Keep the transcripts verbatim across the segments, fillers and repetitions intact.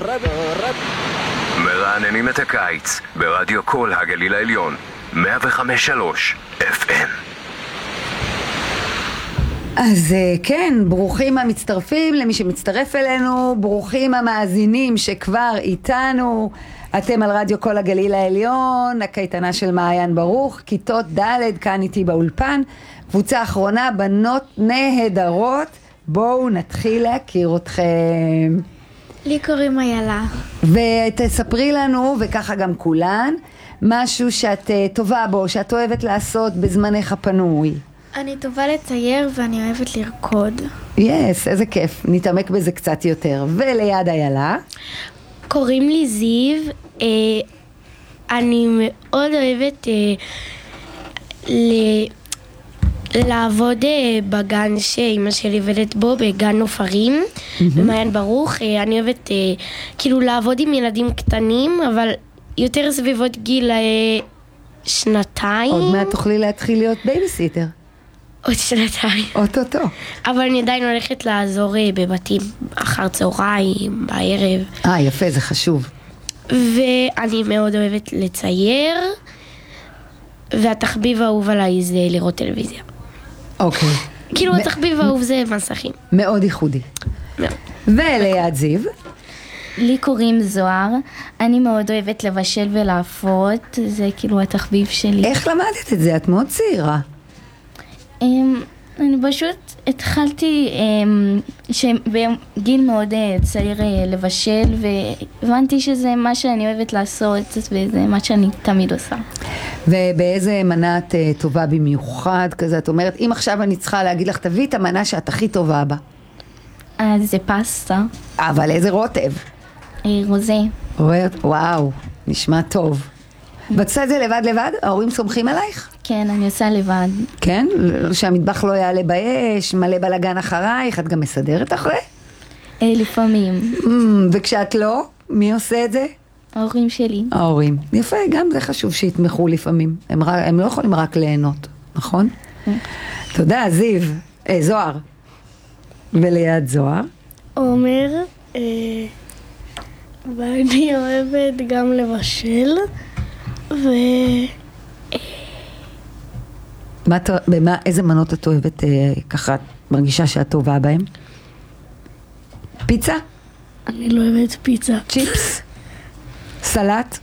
מרעננים את הקיץ ברדיו כל הגליל העליון מאה וחמש שלוש אף אם. אז כן, ברוכים המצטרפים למי שמצטרף אלינו, ברוכים המאזינים שכבר איתנו. אתם על רדיו כל הגליל העליון, הקייטנה של מעיין ברוך, כיתות ד' כאן איתי באולפן, קבוצה אחרונה, בנות נהדרות. בואו נתחיל להכיר אתכם. לי קוראים איילה. ותספרי לנו, וככה גם כולן, משהו שאת טובה בו, שאת אוהבת לעשות בזמנך הפנוי. אני טובה לצייר ואני אוהבת לרקוד. יס, איזה כיף, נתעמק בזה קצת יותר. וליד איילה? קוראים לי זיו, אה, אני מאוד אוהבת אה, ל... לעבוד אה, בגן שאמא שלי עובדת בו, בגן נופרים, mm-hmm. במעיין ברוך. אה, אני אוהבת אה, כאילו לעבוד עם ילדים קטנים, אבל יותר סביבות גיל אה, שנתיים. עוד מעט תוכלי להתחיל להיות בייביסיטר. עוד שנתיים. אוטוטו. אבל אני עדיין הולכת לעזור בבתים אחר צהריים, בערב. אה, יפה, זה חשוב. ואני מאוד אוהבת לצייר, והתחביב האהוב עליי זה לראות טלוויזיה. אוקיי. כאילו מ- התחביב האהוב זה מסכים. מאוד ייחודי. מאוד. וליד זיו? לי קוראים זוהר, אני מאוד אוהבת לבשל ולהפות, זה כאילו התחביב שלי. איך למדת את זה? את מאוד צעירה. אני פשוט התחלתי בגיל מאוד צעיר לבשל, והבנתי שזה מה שאני אוהבת לעשות, וזה מה שאני תמיד עושה. ובאיזה מנה את טובה במיוחד כזה? את אומרת, אם עכשיו אני צריכה להגיד לך, תביא את המנה שאת הכי טובה בה. אז זה פסטה. אבל איזה רוטב? רוזה. וואו, נשמע טוב. ואת עושה את זה לבד לבד? ההורים סומכים עלייך? כן, אני עושה לבד. כן? שהמטבח לא יעלה באש, מלא בלגן אחרייך, את גם מסדרת אחרי? לפעמים. וכשאת לא, מי עושה את זה? ההורים שלי. ההורים. יפה, גם זה חשוב שיתמכו לפעמים. הם, הם לא יכולים רק ליהנות, נכון? תודה, זיו. אה, זוהר. וליד זוהר? עומר, אה, ואני אוהבת גם לבשל, ו... מה, במה, איזה מנות את אוהבת אה, ככה, את מרגישה שאת טובה בהם? פיצה? אני לא אוהבת פיצה. צ'יפס? סלט?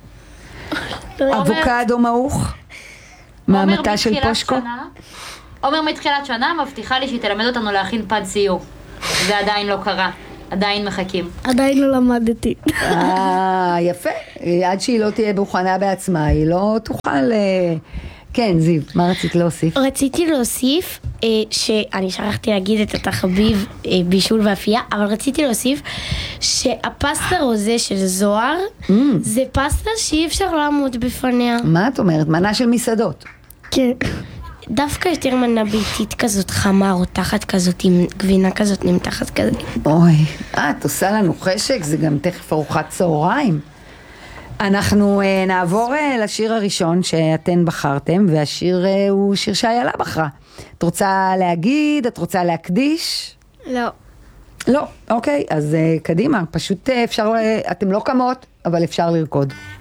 אבוקדו מעוך? מהמתה של פושקו? עומר מתחילת שנה מבטיחה לי שהיא תלמד אותנו להכין פד סיור. זה עדיין לא קרה. עדיין מחכים. עדיין לא למדתי. אה, יפה. עד שהיא לא תהיה מוכנה בעצמה, היא לא תוכל... כן, זיו, מה רצית להוסיף? רציתי להוסיף אה, שאני שכחתי להגיד את התחביב אה, בישול ואפייה, אבל רציתי להוסיף שהפסטה רוזה של זוהר mm. זה פסטה שאי אפשר לעמוד בפניה. מה את אומרת? מנה של מסעדות. כן. דווקא יותר מנה ביתית כזאת חמה, רותחת כזאת, עם גבינה כזאת נמתחת כזאת. אוי, אה, את עושה לנו חשק, זה גם תכף ארוחת צהריים. אנחנו uh, נעבור uh, לשיר הראשון שאתן בחרתם, והשיר uh, הוא שיר שאיילה בחרה. את רוצה להגיד? את רוצה להקדיש? לא. לא, אוקיי, אז uh, קדימה, פשוט uh, אפשר, uh, אתם לא קמות, אבל אפשר לרקוד.